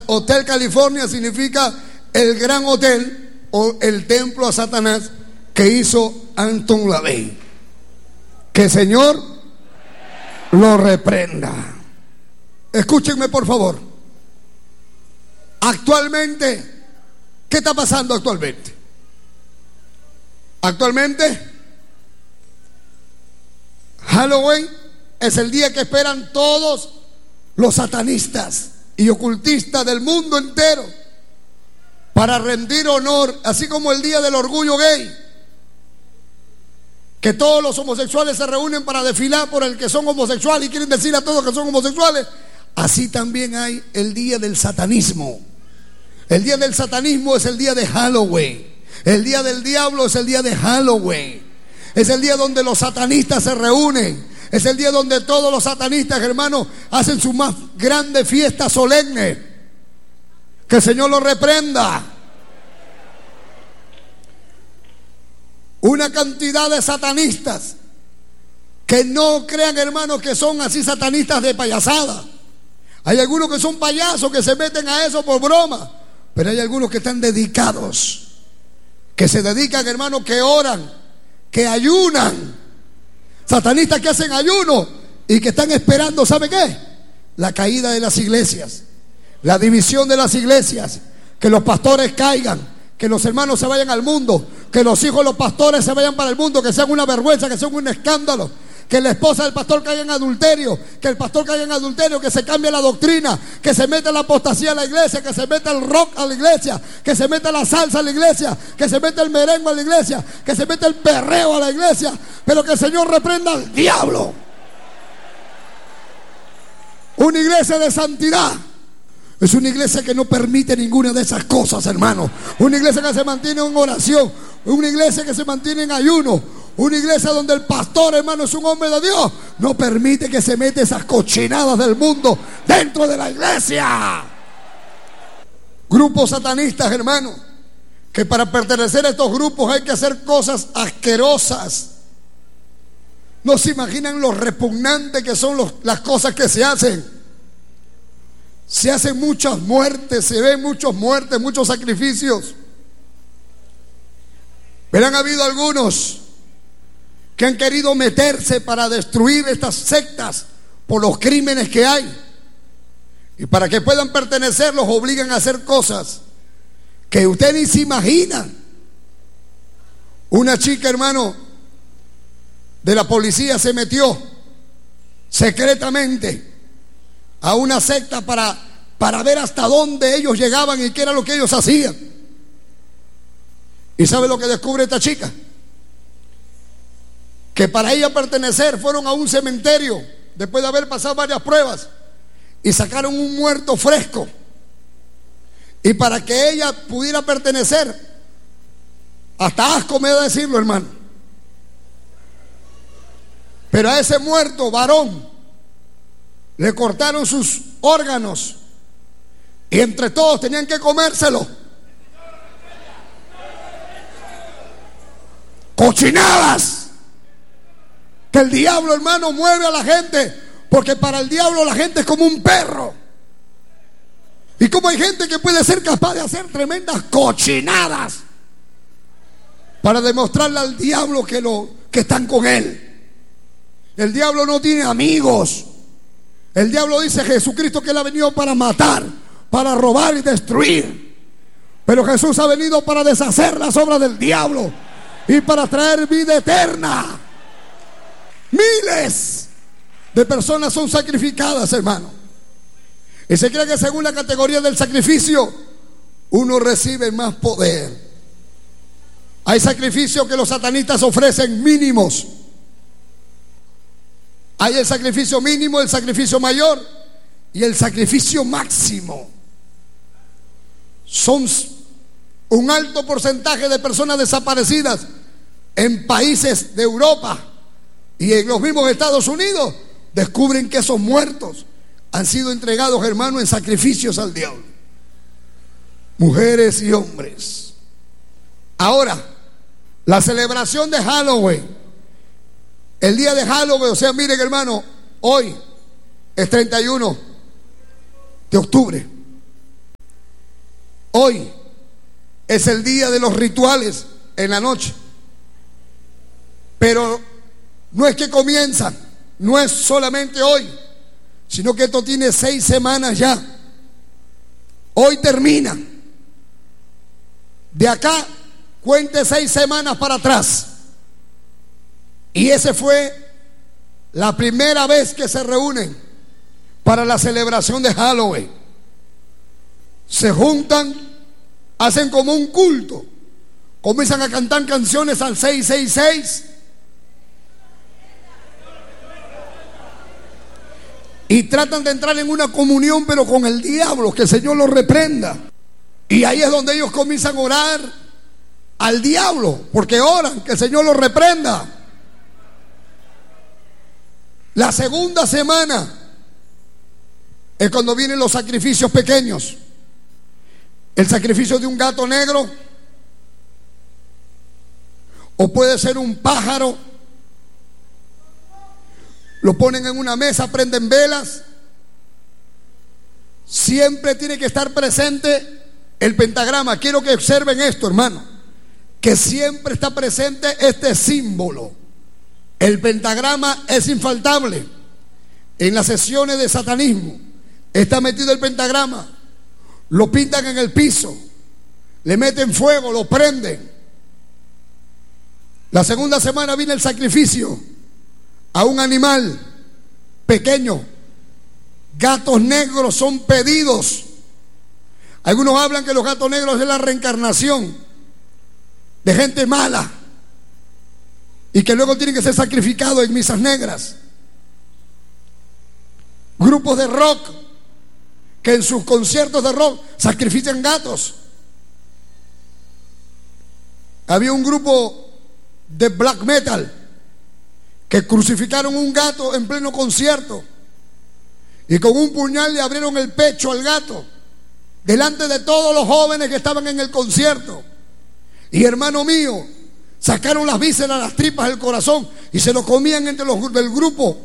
Hotel California significa el gran hotel o el templo a Satanás que hizo Anton LaVey. Que el Señor lo reprenda. Escúchenme por favor. Actualmente, ¿qué está pasando actualmente? Actualmente, Halloween es el día que esperan todos los satanistas y ocultistas del mundo entero para rendir honor, así como el día del orgullo gay, que todos los homosexuales se reúnen para desfilar por el que son homosexuales y quieren decir a todos que son homosexuales. Así también hay el día del satanismo. El día del satanismo es el día de Halloween. El día del diablo es el día de Halloween. Es el día donde los satanistas se reúnen. Es el día donde todos los satanistas, hermanos, hacen su más grande fiesta solemne. Que el Señor los reprenda. Una cantidad de satanistas que no crean, hermanos, que son así satanistas de payasada. Hay algunos que son payasos que se meten a eso por broma, pero hay algunos que están dedicados, que se dedican, hermanos, que oran, que ayunan. Satanistas que hacen ayuno y que están esperando, ¿sabe qué? La caída de las iglesias, la división de las iglesias, que los pastores caigan, que los hermanos se vayan al mundo, que los hijos de los pastores se vayan para el mundo, que sean una vergüenza, que sean un escándalo, que la esposa del pastor caiga en adulterio, que el pastor caiga en adulterio, que se cambie la doctrina, que se meta la apostasía a la iglesia, que se meta el rock a la iglesia, que se meta la salsa a la iglesia, que se meta el merengue a la iglesia, que se meta el perreo a la iglesia, pero que el Señor reprenda al diablo. Una iglesia de santidad es una iglesia que no permite ninguna de esas cosas, hermano. Una iglesia que se mantiene en oración, una iglesia que se mantiene en ayuno, una iglesia donde el pastor, hermano, es un hombre de Dios. No permite que se meta esas cochinadas del mundo dentro de la iglesia. Grupos satanistas, hermano, que para pertenecer a estos grupos hay que hacer cosas asquerosas. No se imaginan lo repugnante que son las cosas que se hacen. Se hacen muchas muertes, se ven muchas muertes, muchos sacrificios. Pero han habido algunos que han querido meterse para destruir estas sectas por los crímenes que hay. Y para que puedan pertenecer los obligan a hacer cosas que usted ni se imagina. Una chica, hermano, de la policía se metió secretamente a una secta para ver hasta dónde ellos llegaban y qué era lo que ellos hacían. ¿Y sabe lo que descubre esta chica? Que para ella pertenecer fueron a un cementerio después de haber pasado varias pruebas y sacaron un muerto fresco. Y para que ella pudiera pertenecer, hasta asco me da decirlo, hermano, pero a ese muerto varón le cortaron sus órganos y entre todos tenían que comérselo. Cochinadas que el diablo, hermano, mueve a la gente, porque para el diablo la gente es como un perro. Y como hay gente que puede ser capaz de hacer tremendas cochinadas para demostrarle al diablo que están con él. El diablo no tiene amigos. El diablo dice Jesucristo que él ha venido para matar, para robar y destruir. Pero Jesús ha venido para deshacer las obras del diablo y para traer vida eterna. Miles de personas son sacrificadas, hermano. Y se cree que según la categoría del sacrificio, uno recibe más poder. Hay sacrificios que los satanistas ofrecen mínimos. Hay el sacrificio mínimo, el sacrificio mayor y el sacrificio máximo. Son un alto porcentaje de personas desaparecidas en países de Europa y en los mismos Estados Unidos. Descubren que esos muertos han sido entregados, hermano, en sacrificios al diablo. Mujeres y hombres. Ahora, la celebración de Halloween. El día de Halloween, o sea, miren, hermano, hoy es 31 de octubre. Hoy es el día de los rituales en la noche. Pero no es que comienzan, no es solamente hoy, sino que esto tiene 6 semanas ya. Hoy termina. De acá, cuente 6 semanas para atrás. Y esa fue la primera vez que se reúnen para la celebración de Halloween. Se juntan, hacen como un culto, comienzan a cantar canciones al 666 y tratan de entrar en una comunión, pero con el diablo, que el Señor los reprenda. Y ahí es donde ellos comienzan a orar al diablo, porque oran que el Señor los reprenda. La segunda semana es cuando vienen los sacrificios pequeños. El sacrificio de un gato negro, o puede ser un pájaro. Lo ponen en una mesa, prenden velas. Siempre tiene que estar presente el pentagrama. Quiero que observen esto, hermano, que siempre está presente este símbolo. El pentagrama es infaltable. En las sesiones de satanismo está metido el pentagrama. Lo pintan en el piso, le meten fuego, lo prenden. La segunda semana viene el sacrificio a un animal pequeño. Gatos negros son pedidos. Algunos hablan que los gatos negros es la reencarnación de gente mala y que luego tienen que ser sacrificados en misas negras. Grupos de rock que en sus conciertos de rock sacrifican gatos. Había un grupo de black metal que crucificaron un gato en pleno concierto y con un puñal le abrieron el pecho al gato delante de todos los jóvenes que estaban en el concierto. Y hermano mío, sacaron las vísceras, las tripas, el corazón y se lo comían entre los del grupo.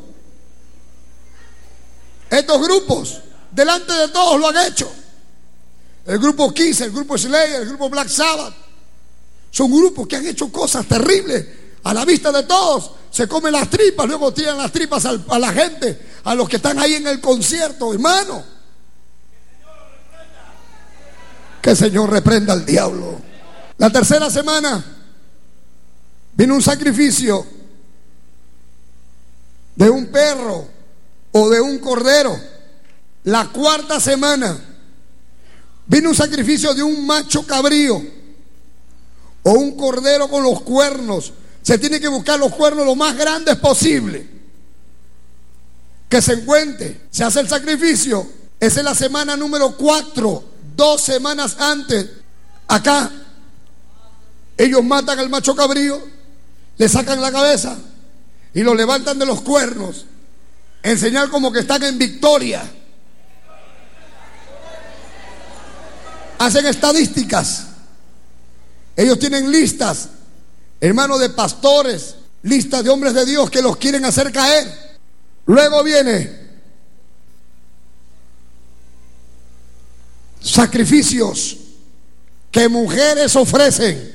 Estos grupos delante de todos lo han hecho. El grupo Kiss, el grupo Slayer, el grupo Black Sabbath, son grupos que han hecho cosas terribles a la vista de todos. Se comen las tripas, luego tiran las tripas a la gente, a los que están ahí en el concierto, hermano. Que el Señor reprenda al diablo. La tercera semana viene un sacrificio de un perro o de un cordero. La cuarta semana viene un sacrificio de un macho cabrío o un cordero con los cuernos. Se tiene que buscar los cuernos lo más grandes posible que se encuentre. Se hace el sacrificio. Esa es la semana número 4, 2 semanas antes. Acá ellos matan al macho cabrío, le sacan la cabeza y lo levantan de los cuernos en señal como que están en victoria. Hacen estadísticas. Ellos tienen listas, hermanos, de pastores, listas de hombres de Dios que los quieren hacer caer. Luego viene sacrificios que mujeres ofrecen.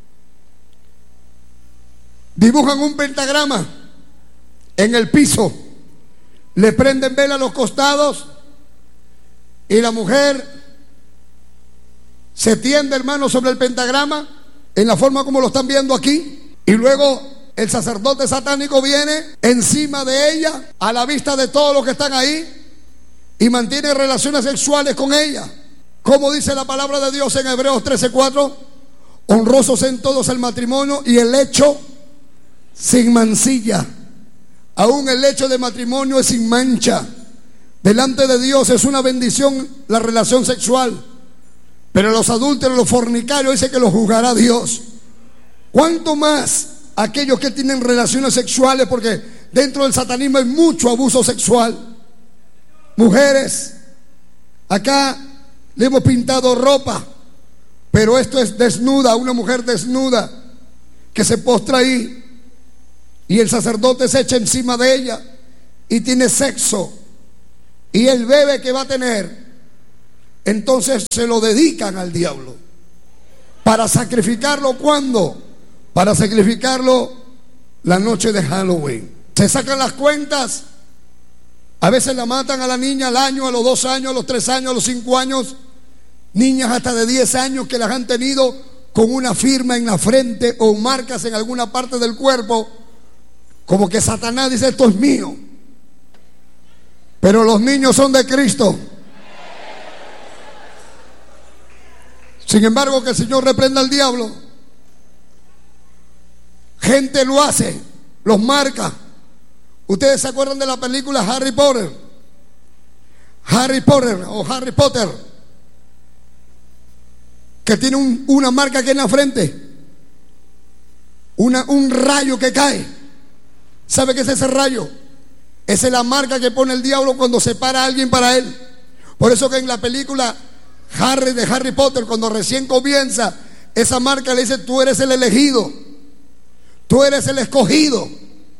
Dibujan un pentagrama en el piso, le prenden vela a los costados y la mujer se tiende, hermano, sobre el pentagrama en la forma como lo están viendo aquí. Y luego el sacerdote satánico viene encima de ella a la vista de todos los que están ahí y mantiene relaciones sexuales con ella. Como dice la palabra de Dios en Hebreos 13:4: honrosos en todos el matrimonio y el lecho sin mancilla. Aún el lecho de matrimonio es sin mancha. Delante de Dios es una bendición la relación sexual. Pero los adúlteros, los fornicarios, dice que los juzgará Dios. ¿Cuánto más aquellos que tienen relaciones sexuales? Porque dentro del satanismo hay mucho abuso sexual. Mujeres, acá le hemos pintado ropa, pero esto es desnuda, una mujer desnuda que se postra ahí y el sacerdote se echa encima de ella y tiene sexo. Y el bebé que va a tener entonces se lo dedican al diablo. ¿Para sacrificarlo cuándo? Para sacrificarlo la noche de Halloween. Se sacan las cuentas. A veces la matan a la niña al año, a los 2 años, a los 3 años, a los 5 años. Niñas hasta de 10 años que las han tenido con una firma en la frente o marcas en alguna parte del cuerpo, como que Satanás dice: esto es mío. Pero los niños son de Cristo. Sin embargo, que el Señor reprenda al diablo. Gente lo hace, los marca. ¿Ustedes se acuerdan de la película Harry Potter? Harry Potter, que tiene una marca aquí en la frente, un rayo que cae. ¿Sabe qué es ese rayo? Esa es la marca que pone el diablo cuando separa a alguien para él. Por eso que en la película de Harry Potter, cuando recién comienza, esa marca le dice: tú eres el elegido, tú eres el escogido.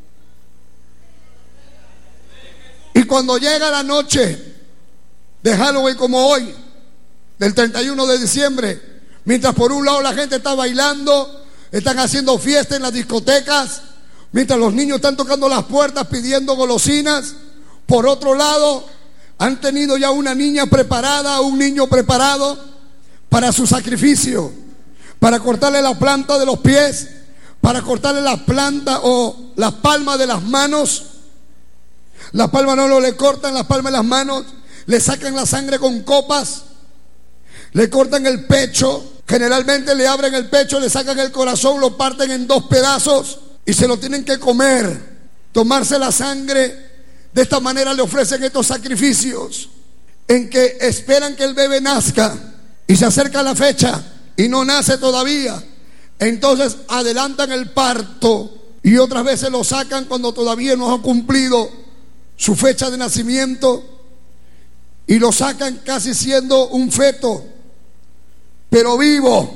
Y cuando llega la noche de Halloween, como hoy, del 31 de diciembre, mientras por un lado la gente está bailando, están haciendo fiesta en las discotecas, mientras los niños están tocando las puertas pidiendo golosinas, por otro lado han tenido ya una niña preparada, un niño preparado para su sacrificio, para cortarle la planta de los pies, para cortarle la planta o las palmas de las manos. Las palmas no le cortan, las palmas de las manos, le sacan la sangre con copas, le cortan el pecho, generalmente le abren el pecho, le sacan el corazón, lo parten en 2 pedazos y se lo tienen que comer, tomarse la sangre. De esta manera le ofrecen estos sacrificios en que esperan que el bebé nazca, y se acerca la fecha y no nace todavía. Entonces adelantan el parto y otras veces lo sacan cuando todavía no ha cumplido su fecha de nacimiento, y lo sacan casi siendo un feto, pero vivo.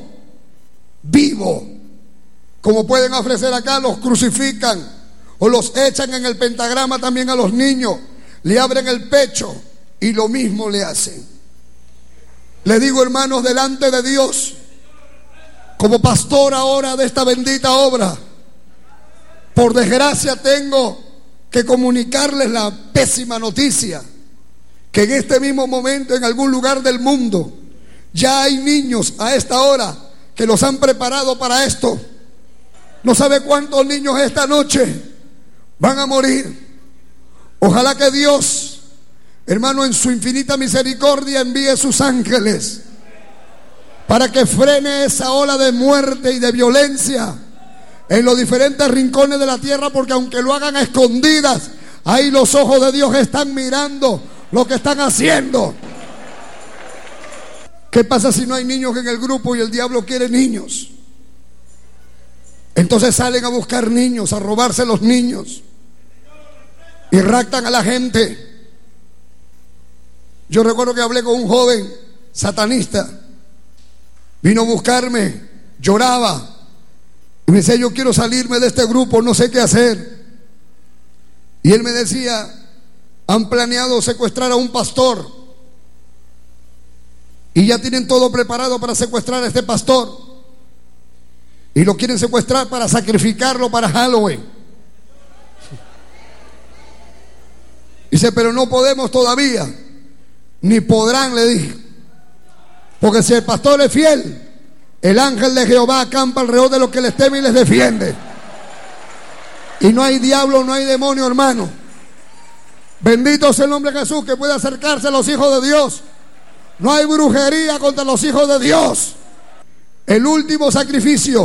Como pueden ofrecer acá, los crucifican o los echan en el pentagrama también a los niños, le abren el pecho y lo mismo le hacen. Le digo, hermanos, delante de Dios, como pastor ahora de esta bendita obra, por desgracia tengo que comunicarles la pésima noticia, que en este mismo momento, en algún lugar del mundo, ya hay niños a esta hora que los han preparado para esto. No sabe cuántos niños esta noche van a morir. Ojalá que Dios, hermano, en su infinita misericordia envíe sus ángeles para que frene esa ola de muerte y de violencia en los diferentes rincones de la tierra, porque aunque lo hagan a escondidas, ahí los ojos de Dios están mirando lo que están haciendo. ¿Qué pasa si no hay niños en el grupo y el diablo quiere niños? Entonces salen a buscar niños, a robarse los niños y raptan a la gente. Yo recuerdo que hablé con un joven satanista, vino a buscarme, lloraba y me decía: yo quiero salirme de este grupo, no sé qué hacer. Y él me decía: han planeado secuestrar a un pastor y ya tienen todo preparado para secuestrar a este pastor, y lo quieren secuestrar para sacrificarlo para Halloween. Dice: pero no podemos todavía. Ni podrán, le dije, porque si el pastor es fiel, el ángel de Jehová acampa alrededor de los que les temen y les defiende. Y no hay diablo, no hay demonio, hermano. Bendito sea el nombre de Jesús, que puede acercarse a los hijos de Dios. No hay brujería contra los hijos de Dios. El último sacrificio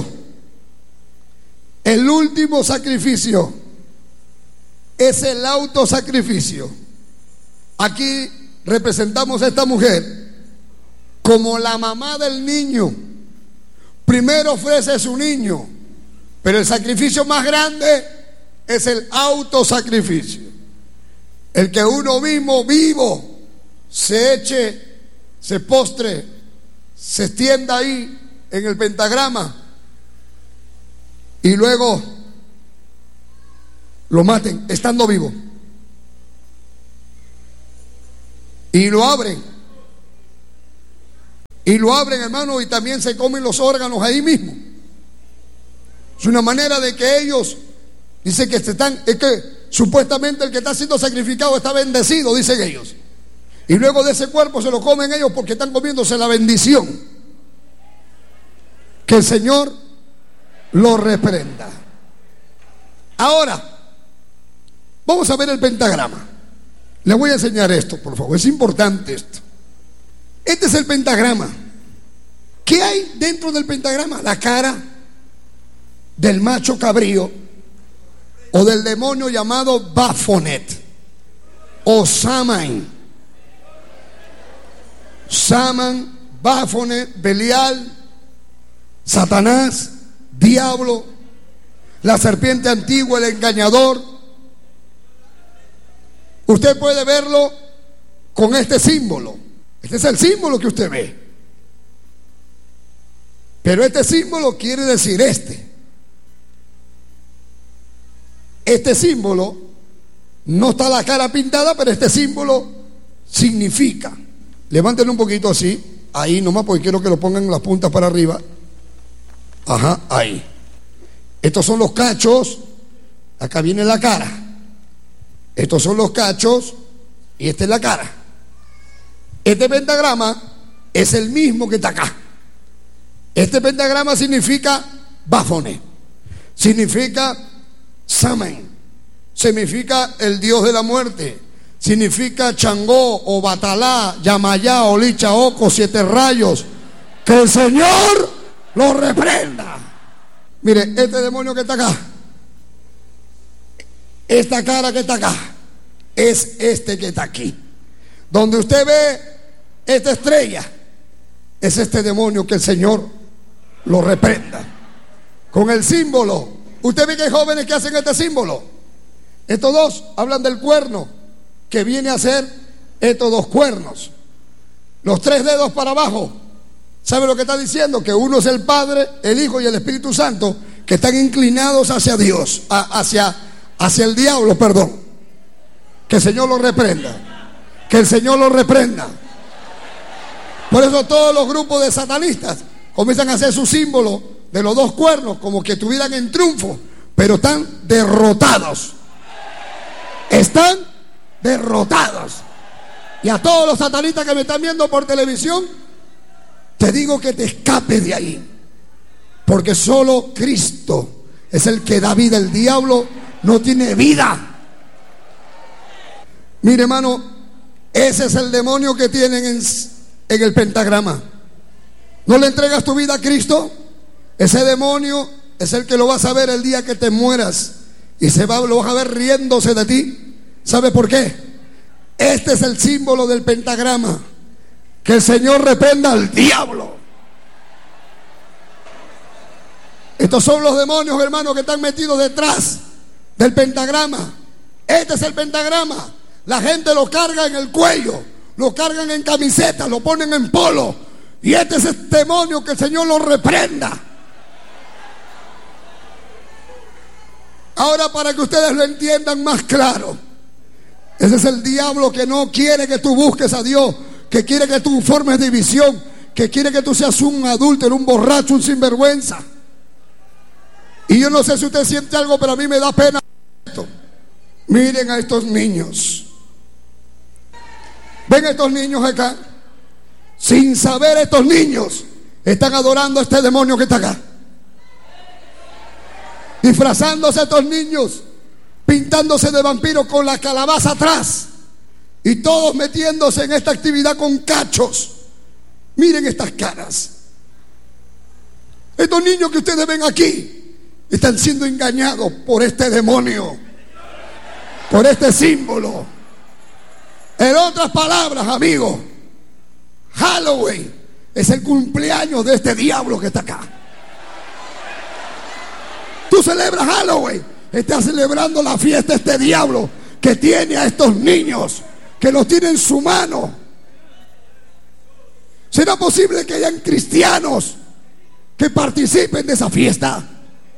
es el autosacrificio. Aquí representamos a esta mujer como la mamá del niño. Primero ofrece su niño, pero el sacrificio más grande es el autosacrificio. El que uno mismo vivo se eche, se postre, se extienda ahí en el pentagrama y luego lo maten estando vivo. Y lo abren y lo abren, hermano, y también se comen los órganos ahí mismo. Es una manera de que ellos dicen que es que supuestamente el que está siendo sacrificado está bendecido, dicen ellos. Y luego de ese cuerpo se lo comen ellos porque están comiéndose la bendición. Que el Señor lo reprenda. Ahora, vamos a ver el pentagrama. Les voy a enseñar esto, por favor. Es importante esto. Este es el pentagrama. ¿Qué hay dentro del pentagrama? La cara del macho cabrío o del demonio llamado Baphomet o Samain. Saman, Baphomet, Belial, Satanás, diablo, la serpiente antigua, el engañador. Usted puede verlo con este símbolo. Este es el símbolo que usted ve. Pero este símbolo quiere decir Este símbolo, no está la cara pintada, pero este símbolo significa. Levántenlo un poquito así, ahí nomás, porque quiero que lo pongan las puntas para arriba. Ajá, ahí. Estos son los cachos. Acá viene la cara. Estos son los cachos y esta es la cara. Este pentagrama es el mismo que está acá. Este pentagrama significa Baphomet, significa Samain, significa el dios de la muerte, significa Changó o Batalá, Yamayá, Olicha, Oco, 7 rayos. Que el Señor lo reprenda. Mire, este demonio que está acá, esta cara que está acá, es este que está aquí. Donde usted ve esta estrella, es este demonio que el Señor lo reprenda. Con el símbolo, usted ve que hay jóvenes que hacen este símbolo. Estos dos hablan del cuerno, que viene a ser estos 2 cuernos. Los 3 dedos para abajo. ¿Sabe lo que está diciendo? Que uno es el Padre, el Hijo y el Espíritu Santo, que están inclinados hacia Dios, hacia el diablo, perdón. Que el Señor lo reprenda. Que el Señor lo reprenda. Por eso todos los grupos de satanistas comienzan a hacer su símbolo de los 2 cuernos, como que estuvieran en triunfo, pero están derrotados. Están derrotados. Y a todos los satanistas que me están viendo por televisión, te digo que te escapes de ahí, porque solo Cristo es el que da vida. El diablo no tiene vida. Mire, hermano, ese es el demonio que tienen en el pentagrama. ¿No le entregas tu vida a Cristo? Ese demonio es el que lo vas a ver el día que te mueras, y lo vas a ver riéndose de ti. ¿Sabe por qué? Este es el símbolo del pentagrama. Que el Señor reprenda al diablo. Estos son los demonios, hermanos, que están metidos detrás del pentagrama. Este es el pentagrama. La gente lo carga en el cuello, lo cargan en camiseta, lo ponen en polo. Y este es el demonio, que el Señor lo reprenda. Ahora, para que ustedes lo entiendan más claro, ese es el diablo que no quiere que tú busques a Dios, que quiere que tú formes división, que quiere que tú seas un adúltero, un borracho, un sinvergüenza. Y yo no sé si usted siente algo, pero a mí me da pena esto. Miren a estos niños. Ven a estos niños acá. Sin saber, estos niños están adorando a este demonio que está acá. Disfrazándose estos niños, pintándose de vampiros con la calabaza atrás, y todos metiéndose en esta actividad con cachos. Miren estas caras. Estos niños que ustedes ven aquí están siendo engañados por este demonio, por este símbolo. En otras palabras, amigos, Halloween es el cumpleaños de este diablo que está acá. Tú celebras Halloween, estás celebrando la fiesta de este diablo que tiene a estos niños, que los tiene en su mano. ¿Será posible que hayan cristianos que participen de esa fiesta?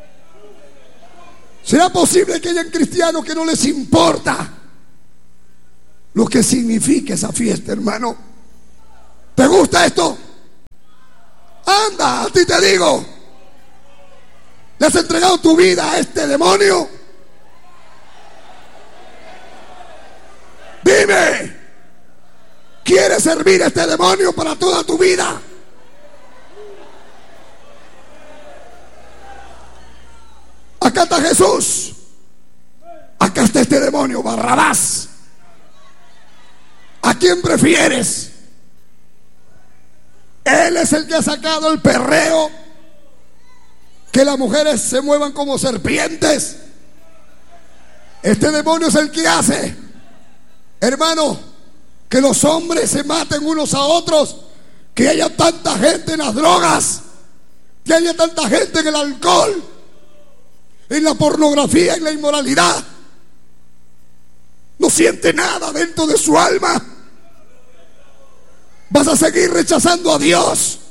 ¿Será posible que hayan cristianos que no les importa lo que significa esa fiesta, hermano? ¿Te gusta esto? anda, a ti te digo. ¿Le has entregado tu vida a este demonio? Dime, ¿quieres servir a este demonio para toda tu vida? Acá está Jesús. Acá está este demonio, Barrabás. ¿A quién prefieres? Él es el que ha sacado el perreo, que las mujeres se muevan como serpientes. Este demonio es el que hace, hermano, que los hombres se maten unos a otros, que haya tanta gente en las drogas, que haya tanta gente en el alcohol, en la pornografía, en la inmoralidad. No siente nada dentro de su alma. Vas a seguir rechazando a Dios.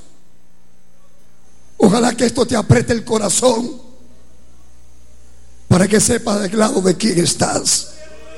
Ojalá que esto te apriete el corazón para que sepas del lado de quién estás.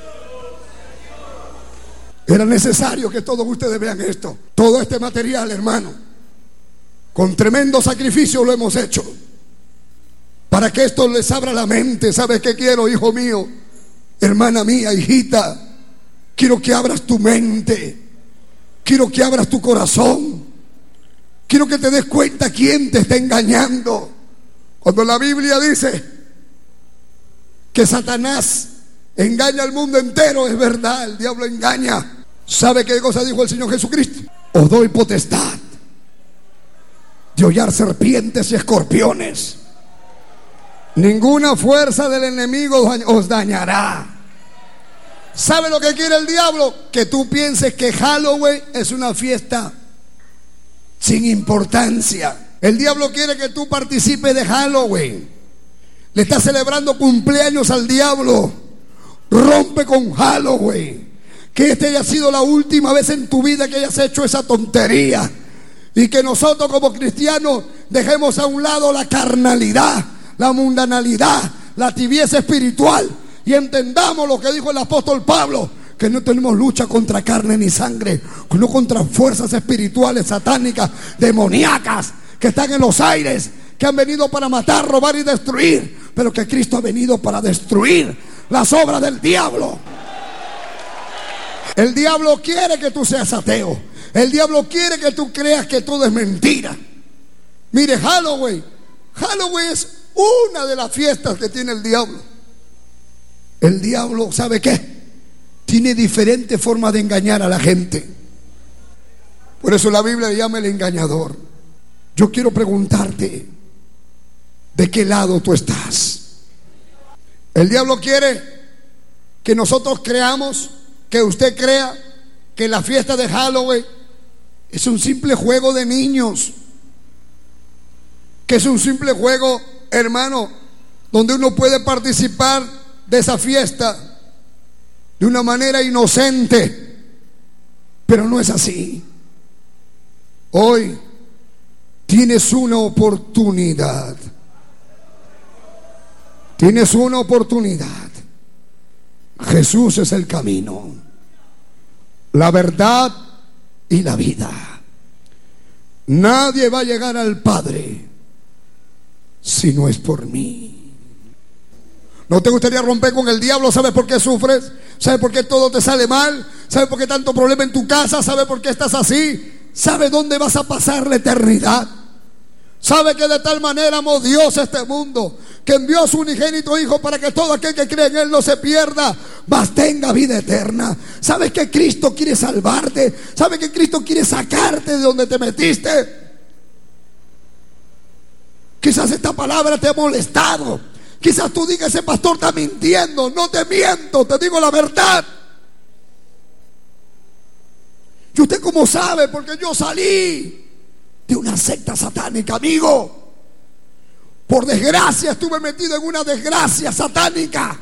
Era necesario que todos ustedes vean esto. Todo este material, hermano, con tremendo sacrificio lo hemos hecho, para que esto les abra la mente. ¿Sabes qué quiero, hijo mío? Hermana mía, hijita, quiero que abras tu mente. Quiero que abras tu corazón. Quiero que te des cuenta quién te está engañando. Cuando la Biblia dice que Satanás engaña al mundo entero, es verdad, el diablo engaña. ¿Sabe qué cosa dijo el Señor Jesucristo? Os doy potestad de hollar serpientes y escorpiones. Ninguna fuerza del enemigo os dañará. ¿Sabe lo que quiere el diablo? Que tú pienses que Halloween es una fiesta sin importancia. El diablo quiere que tú participes de Halloween. Le estás celebrando cumpleaños al diablo. Rompe con Halloween. Que esta haya sido la última vez en tu vida que hayas hecho esa tontería. Y que nosotros como cristianos dejemos a un lado la carnalidad, la mundanalidad, la tibieza espiritual, y entendamos lo que dijo el apóstol Pablo, que no tenemos lucha contra carne ni sangre, sino contra fuerzas espirituales satánicas, demoníacas, que están en los aires, que han venido para matar, robar y destruir, pero que Cristo ha venido para destruir las obras del diablo. El diablo quiere que tú seas ateo. El diablo quiere que tú creas que todo es mentira. Mire, Halloween es una de las fiestas que tiene el diablo. El diablo, ¿sabe qué? Tiene diferentes formas de engañar a la gente. Por eso la Biblia le llama el engañador. Yo quiero preguntarte, ¿de qué lado tú estás? El diablo quiere que nosotros creamos, que usted crea que la fiesta de Halloween es un simple juego de niños, que es un simple juego, hermano, donde uno puede participar de esa fiesta de una manera inocente. Pero no es así. Hoy tienes una oportunidad. Tienes una oportunidad. Jesús es el camino, la verdad y la vida. Nadie va a llegar al Padre si no es por mí. ¿No te gustaría romper con el diablo? ¿Sabes por qué sufres? ¿Sabes por qué todo te sale mal? ¿Sabes por qué tanto problema en tu casa? ¿Sabes por qué estás así? ¿Sabes dónde vas a pasar la eternidad? ¿Sabe que de tal manera amó Dios a este mundo, que envió a su unigénito Hijo para que todo aquel que cree en Él no se pierda, mas tenga vida eterna? ¿Sabes que Cristo quiere salvarte? ¿Sabes que Cristo quiere sacarte de donde te metiste? Quizás esta palabra te ha molestado. Quizás tú digas, ese pastor está mintiendo. No te miento, te digo la verdad. ¿Y usted cómo sabe? Porque yo salí de una secta satánica, amigo. Por desgracia estuve metido en una desgracia satánica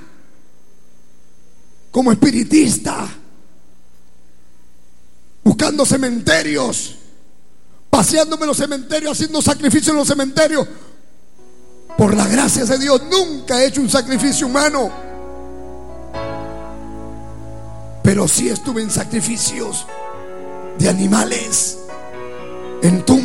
como espiritista, buscando cementerios, paseándome en los cementerios, haciendo sacrificios en los cementerios. Por la gracia de Dios nunca he hecho un sacrificio humano, pero sí estuve en sacrificios de animales, en tumbas